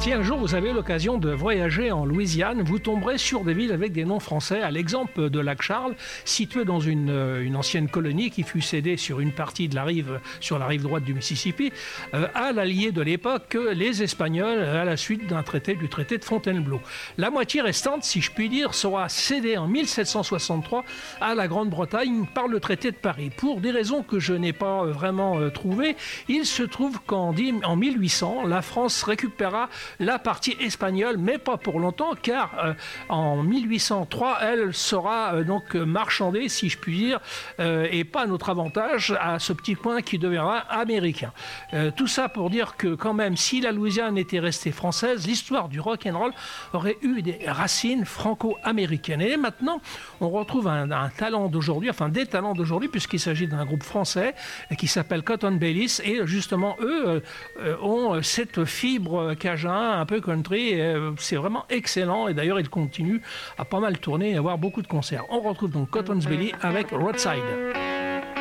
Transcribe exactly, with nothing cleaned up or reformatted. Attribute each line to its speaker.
Speaker 1: Si un jour vous avez l'occasion de voyager en Louisiane, vous tomberez sur des villes avec des noms français, à l'exemple de Lac-Charles, situé dans une, une ancienne colonie qui fut cédée sur une partie de la rive, sur la rive droite du Mississippi, euh, à l'allié de l'époque, les Espagnols, à la suite d'un traité, du traité de Fontainebleau. La moitié restante, si je puis dire, sera cédée en mille sept cent soixante-trois à la Grande-Bretagne par le traité de Paris. Pour des raisons que je n'ai pas vraiment euh, trouvées, il se trouve qu'en en mille huit cents, la France récupéra la partie espagnole, mais pas pour longtemps, car euh, en mille huit cent trois, elle sera euh, donc marchandée, si je puis dire, euh, et pas à notre avantage, à ce petit coin qui deviendra américain. Euh, tout ça pour dire que quand même, si la Louisiane était restée française, l'histoire du rock'n'roll aurait eu des racines franco-américaines. Et maintenant, on retrouve un, un talent d'aujourd'hui, enfin des talents d'aujourd'hui, puisqu'il s'agit d'un groupe français qui s'appelle Cotton Baileys, et justement, eux euh, ont cette fibre cajun, un peu country, et c'est vraiment excellent, et d'ailleurs ils continuent à pas mal tourner et avoir beaucoup de concerts. On retrouve donc Cotton's Belly avec Roadside.